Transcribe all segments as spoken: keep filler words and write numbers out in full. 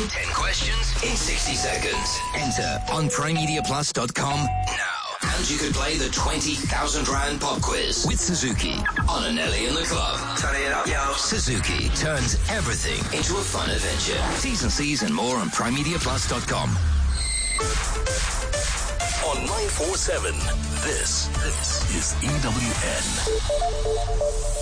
ten questions in sixty seconds. Enter on prime media plus dot com now. And you could play the twenty thousand rand pop quiz with Suzuki on Anelli in the Club. Turn it up, yo. Suzuki turns everything into a fun adventure. T's and C's and more on prime media plus dot com. On nine four seven, this, this is E W N.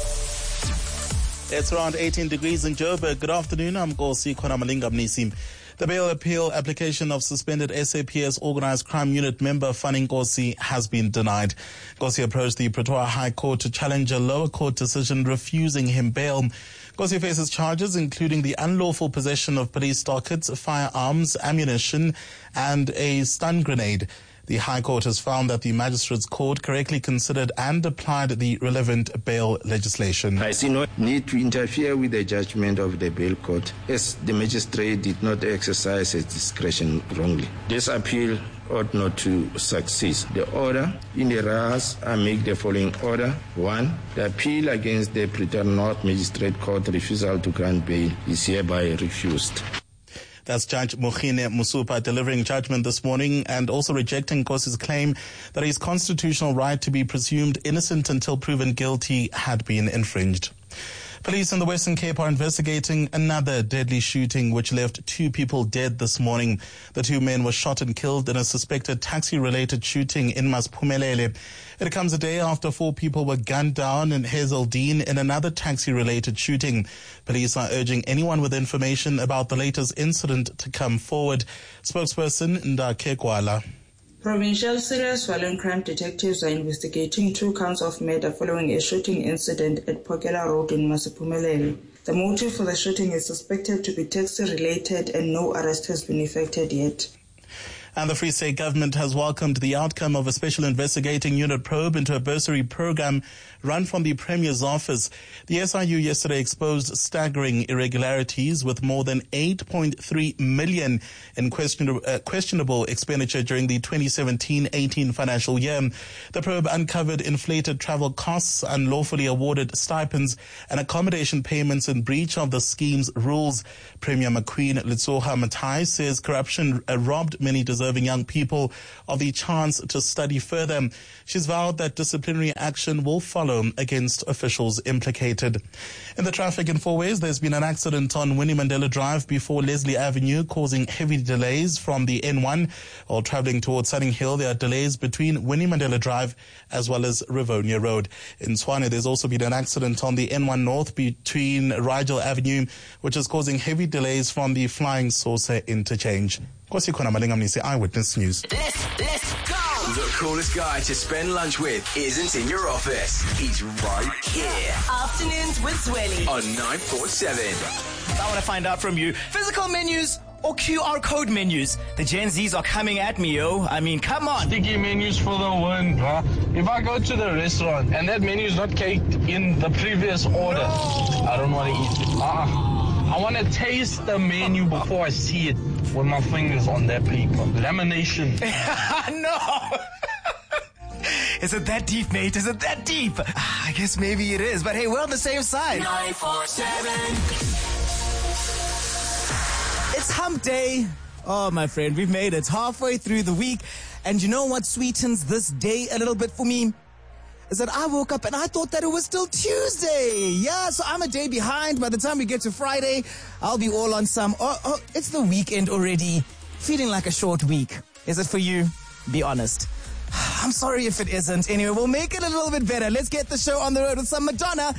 It's around eighteen degrees in Joburg. Good afternoon. I'm Nkosi Khonamalinga Mnisi. The bail appeal application of suspended S A P S Organised Crime Unit member Fanny Nkosi has been denied. Nkosi approached the Pretoria High Court to challenge a lower court decision refusing him bail. Nkosi faces charges including the unlawful possession of police dockets, firearms, ammunition, and a stun grenade. The High Court has found that the Magistrates Court correctly considered and applied the relevant bail legislation. I see no need to interfere with the judgment of the bail court, as the magistrate did not exercise his discretion wrongly. This appeal ought not to succeed. The order in the R A S, I make the following order. One, the appeal against the Pretoria North Magistrate Court refusal to grant bail is hereby refused. That's Judge Mokhine Musupa delivering judgment this morning and also rejecting Nkosi's claim that his constitutional right to be presumed innocent until proven guilty had been infringed. Police in the Western Cape are investigating another deadly shooting which left two people dead this morning. The two men were shot and killed in a suspected taxi-related shooting in Masiphumelele. It comes a day after four people were gunned down in Hazeldean in another taxi-related shooting. Police are urging anyone with information about the latest incident to come forward. Spokesperson Ndake Kwala. Provincial Serious Violent Crime Detectives are investigating two counts of murder following a shooting incident at Pokela Road in Masiphumelele. The motive for the shooting is suspected to be taxi-related and no arrest has been effected yet. And the Free State government has welcomed the outcome of a special investigating unit probe into a bursary program run from the Premier's office. The S I U yesterday exposed staggering irregularities with more than eight point three million in questionable, uh, questionable expenditure during the twenty seventeen eighteen financial year. The probe uncovered inflated travel costs, unlawfully awarded stipends, and accommodation payments in breach of the scheme's rules. Premier McQueen Letsoha Matai says corruption uh, robbed many deserving young people of the chance to study further. She's vowed that disciplinary action will follow against officials implicated. In the traffic in Fourways, there's been an accident on Winnie Mandela Drive before Leslie Avenue, causing heavy delays from the N one. While traveling towards Sunning Hill, there are delays between Winnie Mandela Drive as well as Rivonia Road. In Tshwane, there's also been an accident on the N one North between Rigel Avenue, which is causing heavy delays from the Flying Saucer interchange. Nkosi Khonamalinga Mnisi, Eyewitness News. Let's, let's go! The coolest guy to spend lunch with isn't in your office. He's right here. Afternoons with Zweli On nine four seven. I want to find out from you, physical menus or Q R code menus? The Gen Zs are coming at me, yo. I mean, come on. Sticky menus for the win, bruh. If I go to the restaurant and that menu is not caked in the previous order, no. I don't want to eat it. Uh-uh. I want to taste the menu before I see it with my fingers on that paper. Lamination. No. Is it that deep, mate? Is it that deep? I guess maybe it is, but hey, we're on the same side. nine four seven. It's hump day. Oh, my friend, we've made it halfway through the week. And you know what sweetens this day a little bit for me? Is that I woke up and I thought that it was still Tuesday. Yeah, so I'm a day behind. By the time we get to Friday, I'll be all on some, oh, oh, it's the weekend already. Feeling like a short week. Is it for you? Be honest. I'm sorry if it isn't. Anyway, we'll make it a little bit better. Let's get the show on the road with some Madonna.